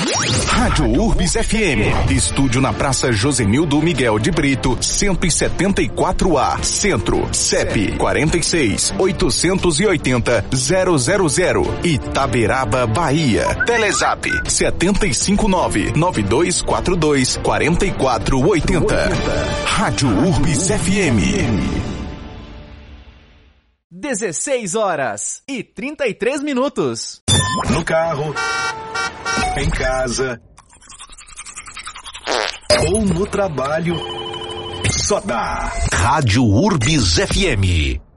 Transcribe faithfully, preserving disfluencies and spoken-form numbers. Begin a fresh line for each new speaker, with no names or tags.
Rádio Urbis F M. Estúdio na Praça Josenildo Miguel de Brito, cento e setenta e quatro A, Centro. C E P quarenta e seis, oitocentos e oitenta, zero zero zero. Itaberaba, Bahia. Telezap sete cinco nove, nove dois quatro dois, quatro quatro oito zero. Rádio Urbis F M.
dezesseis horas e trinta e três minutos.
No carro, em casa ou no trabalho, só dá
Rádio Urbis F M.